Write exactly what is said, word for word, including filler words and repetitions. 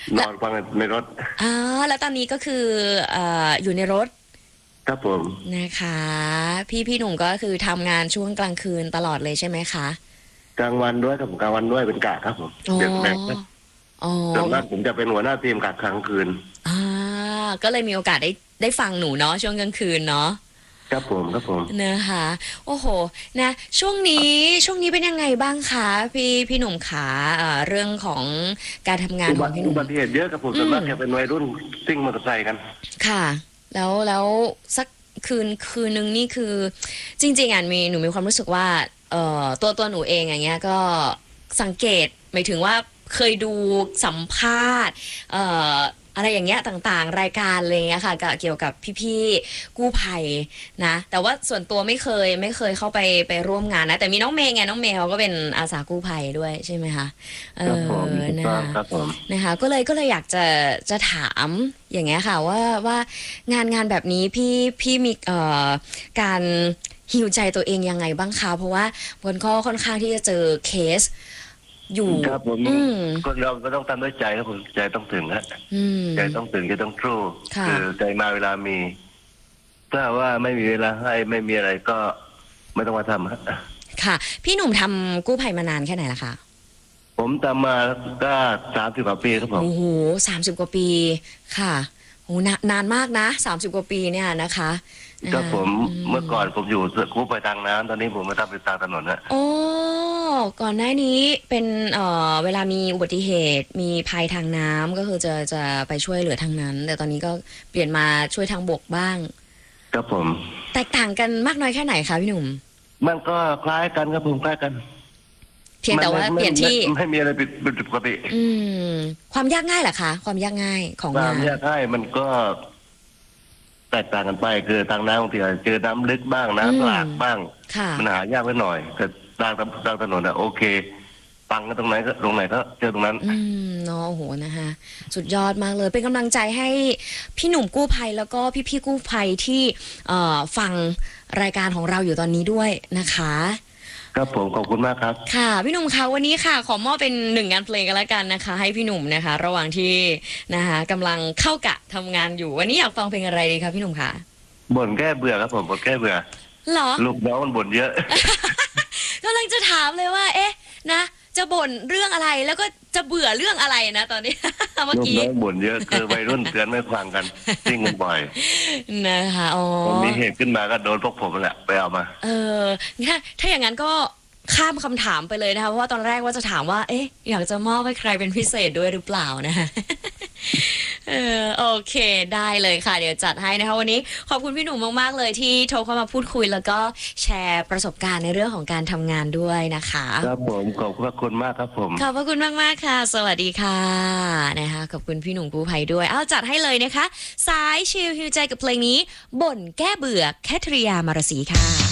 นอนฟังในรถอ๋อแล้วตอนนี้ก็คือเอ่ออยู่ในรถครับผมนะคะพี่พี่หนุ่มก็คือทำงานช่วงกลางคืนตลอดเลยใช่ไหมคะกลางวันด้วยครับผมกลางวันด้วยเป็นกะครับผมอ๋อเด็กแบ่งครับอ๋อส่วนมากผมจะเป็นหัวหน้าทีมกะกลางคืนอ่าก็เลยมีโอกาสได้ได้ฟังหนูเนาะช่วงกลางคืนเนาะครับผมครับผมนะคะโอ้โหนะช่วงนี้ช่วงนี้เป็นยังไงบ้างคะพี่พี่หนุ่มขาเอ่อเรื่องของการทำงานอุบัติของพี่หนุ่มอุบัติเหตุเยอะครับผมอืมส่วนมากจะเป็นวัยรุ่นซิ่งมอเตอร์ไซค์กันค่ะแล้วแล้วสักคืนคืนนึงนี่คือจริงๆอ่ะมีหนูมีความรู้สึกว่าเอ่อตัวตัวหนูเองอย่างเงี้ยก็สังเกตหมายถึงว่าเคยดูสัมภาษณ์เอ่ออะไรอย่างเงี้ยต่างๆรายการอะไรเงี้ยค่ะกับเกี่ยวกับพี่ๆกู้ภัยนะแต่ว่าส่วนตัวไม่เคยไม่เคยเข้าไปไปร่วมงานนะแต่มีน้องเมย์ไงน้องเมย์เขาก็เป็นอาสากู้ภัยด้วยใช่ไหมคะเอครับผมอถูกต้องนะคะครับผมนะคะก็เลยก็เลยอยากจะจะถามอย่างเงี้ยค่ะว่าว่างานงานแบบนี้พี่พี่มีเอ่อการฮีลใจตัวเองยังไงบ้างคะเพราะว่าบนก็ค่อนข้างที่จะเจอเคสอยู่ครับผมอืมคนเราก็ต้องทำด้วยใจครับผมใจต้องถึงฮะอืมใจต้องถึงใจต้องสู้ค่ะคือใจมาเวลามีถ้าว่าไม่มีเวลาให้ไม่มีอะไรก็ไม่ต้องมาทำฮะค่ะพี่หนุ่มทำกู้ภัยมานานแค่ไหนละคะผมทำมาก็สามสิบกว่าปีครับผมโอ้โหสามสิบกว่าปีค่ะโอ้นานานมากนะสามสิบกว่าปีเนี่ยนะคะก็อ่าผมอืเมื่อก่อนผมอยู่กู้ไปทางน้ำตอนนี้ผมมาทำเป็นทางถนนฮะโอ้ก่อนหน้านี้เป็นเอ่อเวลามีอุบัติเหตุมีภัยทางน้ำก็คือจะจะไปช่วยเหลือทางนั้นแต่ตอนนี้ก็เปลี่ยนมาช่วยทางบกบ้างครับผมแตกต่างกันมากน้อยแค่ไหนคะพี่หนุ่มมันก็คล้ายกันครับผมคล้ายกันเพียงมันไม่แต่ว่าเปไม่ไม่ลี่ยนที่ไม่มีอะไรผิดผิดปกติอืมความยากง่ายเหรอคะความยากง่ายของควางานมยากง่ายมันก็แตกต่างกันไปคือทางน้ำบางทีอาจจะเจอน้ำลึกบ้างอืน้ำหมลากบ้างค่ะมันหายากไปหน่อยแต่ทางทางถนนอะโอเคปังกันตรงไหนก็ตรงไหนก็เจอตรงนั้นอืมเนาะโอ้โหนะคะสุดยอดมากเลยเป็นกำลังใจให้พี่หนุ่มกู้ภัยแล้วก็พี่ๆกู้ภัยที่เอ่อฟังรายการของเราอยู่ตอนนี้ด้วยนะคะครับผมขอบคุณมากครับค่ะพี่หนุ่มคะวันนี้ค่ะขอมอบเป็นหนึ่งงานเพลงกันแล้วกันนะคะให้พี่หนุ่มนะคะ ระหว่างที่นะคะกำลังเข้ากะทำงานอยู่วันนี้อยากฟังเพลงอะไรดีคะพี่หนุ่มคะบ่นแก้เบื่อครับผมบ่นแก้เบื่อเหรอลูกน้องมันบ่นเยอะกำลังจะถามเลยว่า เอ๊ะนะจะบ่นเรื่องอะไรแล้วก็จะเบื่อเรื่องอะไรนะตอนนี้ เมื่อลูกกี้น้องบ่นเยอะคือวัยรุ่นเตือนไม่ฟังกันซิ่งกันบ่อยนะคะอ๋อพอมีเหตุขึ้นมาก็โดนพวกผมแหละไปเอามาเออถ้าถ้าอย่างนั้นก็ข้ามคำถามไปเลยนะคะเพราะว่าตอนแรกว่าจะถามว่า เอ๊ะอยากจะมอบให้ใครเป็นพิเศษด้วยหรือเปล่านะคะ เออโอเคได้เลยค่ะเดี๋ยวจัดให้นะคะวันนี้ขอบคุณพี่หนุ่มมากๆเลยที่โทรเข้ามาพูดคุยแล้วก็แชร์ประสบการณ์ในเรื่องของการทำงานด้วยนะคะครับผมขอบพระคุณมากครับผมขอบพระคุณมากๆค่ะสวัสดีค่ะนะคะขอบคุณพี่หนุ่มกู้ภัยด้วยเอาจัดให้เลยนะคะสายชิลฮิวใจกับเพลงนี้บ่นแก้เบื่อแคทริยามารสีค่ะ